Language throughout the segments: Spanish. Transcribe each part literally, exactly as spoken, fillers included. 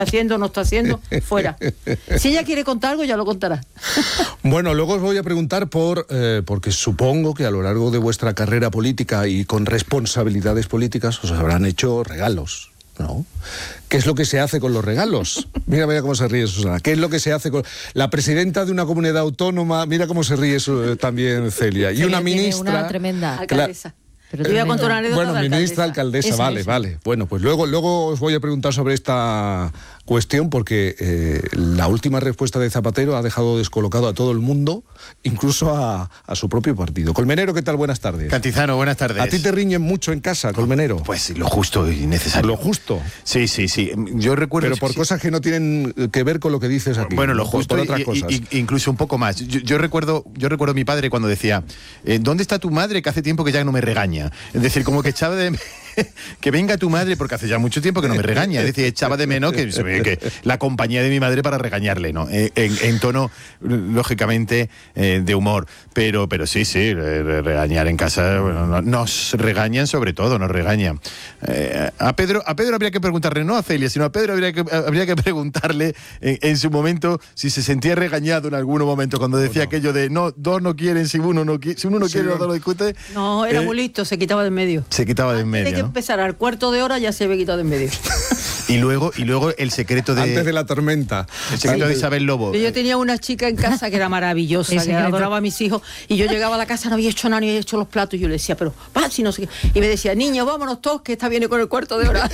haciendo, no está haciendo, fuera. Si ella quiere contar algo, ya lo contará. Bueno, luego os voy a preguntar por, eh, porque supongo que a lo largo de vuestra carrera política y con responsabilidades políticas os habrán hecho regalos, ¿no? ¿Qué es lo que se hace con los regalos? Mira, mira cómo se ríe Susana. ¿Qué es lo que se hace con la presidenta de una comunidad autónoma? Mira cómo se ríe su, también Celia. Y Celia una ministra... una tremenda alcaldesa. Pero te voy a contar una anécdota. Bueno, ministra, alcaldesa, esa, vale, esa. vale. Bueno, pues luego, luego os voy a preguntar sobre esta cuestión porque eh, la última respuesta de Zapatero ha dejado descolocado a todo el mundo, incluso a, a su propio partido. Colmenero, ¿qué tal? Buenas tardes. Cantizano, buenas tardes. ¿A ti te riñen mucho en casa, Colmenero? Pues lo justo y necesario. Lo justo. Sí, sí, sí. Yo recuerdo... Pero por sí, cosas que no tienen que ver con lo que dices aquí. Bueno, lo por, justo por otras y, cosas. y, y, incluso un poco más. Yo, yo recuerdo yo recuerdo a mi padre cuando decía, eh, ¿dónde está tu madre que hace tiempo que ya no me regaña? Es decir, como que echaba de... que venga tu madre, porque hace ya mucho tiempo que no me regaña. Es decir, echaba de menos que, que la compañía de mi madre para regañarle, ¿no? En, en tono, lógicamente, eh, de humor. Pero, pero sí, sí, regañar en casa, bueno, nos regañan sobre todo, nos regañan. Eh, a Pedro a Pedro habría que preguntarle, no a Celia, sino a Pedro habría que, habría que preguntarle en, en su momento si se sentía regañado en algún momento, cuando decía bueno. aquello de, no, dos no quieren, si uno no, si uno no sí, quiere, los dos lo discute. No, era eh, muy listo, se quitaba de en medio. Se quitaba de en medio, Antes de que ¿no? empezara al cuarto de hora ya se había quitado de en medio. Y luego, y luego el secreto de... Antes de la tormenta. El secreto sí. de Isabel Lobo. Yo tenía una chica en casa que era maravillosa, que adoraba a mis hijos, y yo llegaba a la casa, no había hecho nada, ni había hecho los platos, y yo le decía, pero, va, si no sé qué. Y me decía, niño, vámonos todos, que esta viene con el cuarto de hora.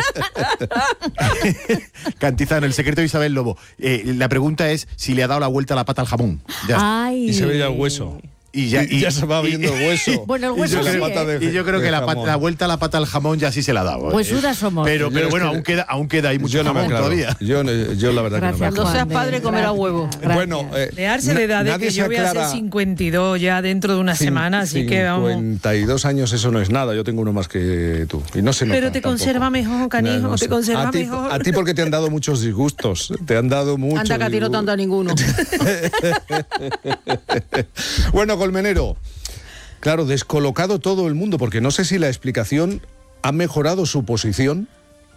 Cantizano, el secreto de Isabel Lobo. Eh, la pregunta es si le ha dado la vuelta a la pata al jamón. Ya. Ay. Y se veía el hueso. Y ya, y, y ya se va viendo el hueso. Bueno, el hueso y yo, sí, creo, ¿eh? y yo creo que la, pata, la vuelta a la pata al jamón ya sí se la ha dado. Huesudas somos. Pero, pero yo bueno, es que, aún queda, aún queda ahí mucho yo no jamón me todavía. Yo, yo la verdad Gracias, que no me Cuando seas padre, comerá huevo. Gracias. Bueno, eh, Dejarse de edad de que yo voy a ser cincuenta y dos ya dentro de una semana, así que vamos. cincuenta y dos años, eso no es nada, yo tengo uno más que tú. Y no se nota Pero te tampoco. conserva mejor, canijo, no, no te conserva a ti, mejor. A ti porque te han dado muchos disgustos, te han dado muchos Anda, que a ti no te han dado ninguno. Bueno, Colmenero, claro, descolocado todo el mundo, porque no sé si la explicación ha mejorado su posición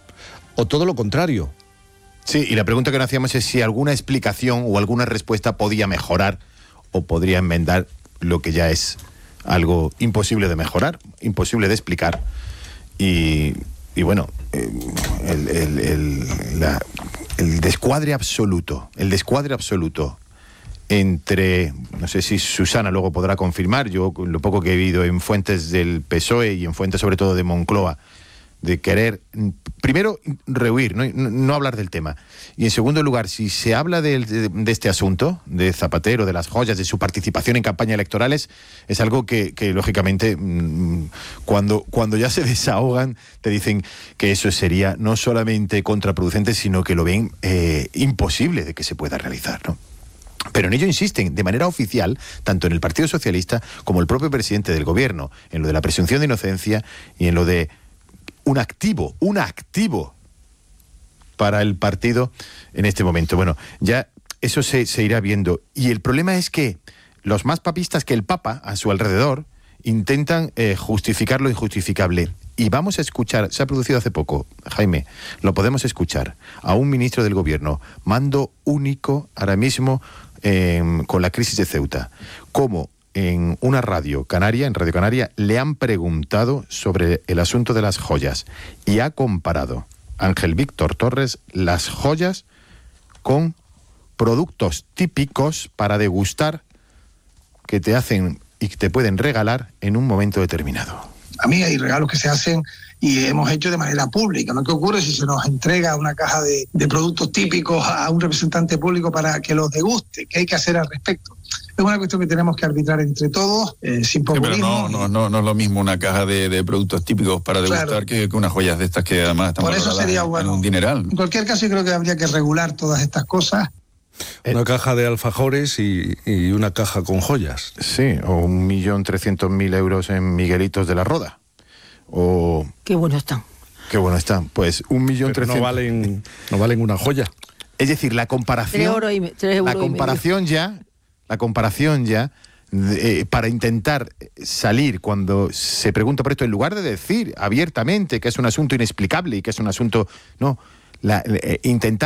o todo lo contrario. Sí, y la pregunta que nos hacíamos es si alguna explicación o alguna respuesta podía mejorar o podría enmendar lo que ya es algo imposible de mejorar, imposible de explicar. Y, y bueno, el, el, el, la, el descuadre absoluto, el descuadre absoluto entre, no sé si Susana luego podrá confirmar, yo lo poco que he vivido en fuentes del P S O E y en fuentes sobre todo de Moncloa, de querer, primero, rehuir, no, no hablar del tema. Y en segundo lugar, si se habla de, de, de este asunto, de Zapatero, de las joyas, de su participación en campañas electorales, es algo que, que lógicamente, cuando, cuando ya se desahogan, te dicen que eso sería no solamente contraproducente, sino que lo ven eh, imposible de que se pueda realizar, ¿no? Pero en ello insisten de manera oficial, tanto en el Partido Socialista como el propio presidente del Gobierno, en lo de la presunción de inocencia y en lo de un activo, un activo para el partido en este momento. Bueno, ya eso se, se irá viendo. Y el problema es que los más papistas que el Papa a su alrededor intentan eh, justificar lo injustificable. Y vamos a escuchar, se ha producido hace poco, Jaime, lo podemos escuchar, a un ministro del Gobierno, mando único ahora mismo eh, con la crisis de Ceuta, cómo en una radio canaria, en Radio Canaria, le han preguntado sobre el asunto de las joyas y ha comparado Ángel Víctor Torres las joyas con productos típicos para degustar que te hacen y que te pueden regalar en un momento determinado. A mí hay regalos que se hacen y hemos hecho de manera pública, ¿no? ¿Qué ocurre si se nos entrega una caja de, de productos típicos a un representante público para que los deguste? ¿Qué hay que hacer al respecto? Es una cuestión que tenemos que arbitrar entre todos, eh, sin populismo. Sí, pero no, no, no, no es lo mismo una caja de, de productos típicos para degustar, claro, que, que unas joyas de estas que además están por eso sería bueno. En un dineral. En cualquier caso, yo creo que habría que regular todas estas cosas. Una caja de alfajores y, y una caja con joyas. Sí, o un millón trescientos mil euros en Miguelitos de la Roda. O... Qué bueno están. Qué bueno están. Pues un millón trescientos... No valen, no valen una joya. Es decir, la comparación... Tres euros y me, tres euros la comparación y ya... La comparación ya... Eh, para intentar salir cuando se pregunta por esto, en lugar de decir abiertamente que es un asunto inexplicable y que es un asunto... No, la, eh, intentar